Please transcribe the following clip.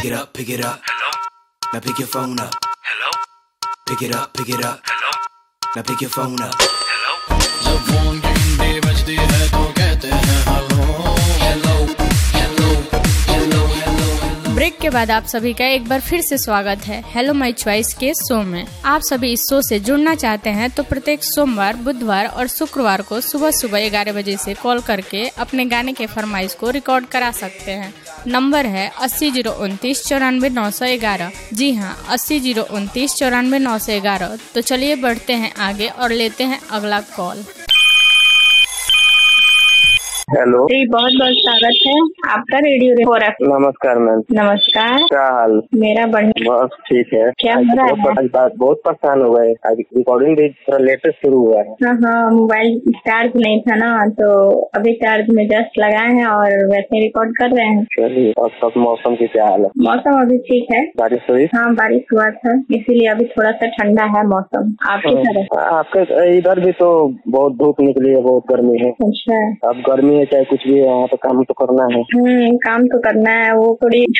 Pick it up, pick it up. Hello. Now pick your phone up. Hello. Pick it up, pick it up. Hello. Now pick your phone up. Hello. जब phone की घंटी बजती है तो कहते हैं hello hello hello hello hello. Break के बाद आप सभी का एक बार फिर से स्वागत है हेलो माय चॉइस के शो में। आप सभी इस शो से जुड़ना चाहते हैं तो प्रत्येक सोमवार, बुधवार और शुक्रवार को सुबह सुबह 11 बजे से कॉल करके अपने गाने के फरमाइश को रिकॉर्ड करा सकते हैं। नंबर है 80 029 94 911। जी हाँ, 80 029 94 911। तो चलिए बढ़ते हैं आगे और लेते हैं अगला कॉल। हेलो जी, बहुत बहुत स्वागत है आपका रेडियो रिपोर्टर। नमस्कार मैम। नमस्कार। क्या हाल? मेरा बढ़िया। बस ठीक है। क्या हो रहा है? बहुत परेशान हो गए। आज रिकॉर्डिंग भी थोड़ा लेटेस्ट शुरू हुआ है। हाँ, मोबाइल चार्ज नहीं था ना, तो अभी चार्ज में जस्ट लगाए हैं और वैसे रिकॉर्ड कर रहे हैं। चलिए, और सब मौसम की क्या हाल है? मौसम अभी ठीक है। बारिश हुई? हाँ, बारिश हुआ था, इसीलिए अभी थोड़ा सा ठंडा है मौसम। आपकी तरफ? आपके इधर भी तो बहुत धूप निकली है, बहुत गर्मी है। अच्छा। अब गर्मी है चाहे कुछ भी है, यहाँ तो काम तो करना है। काम तो करना है। वो थोड़ी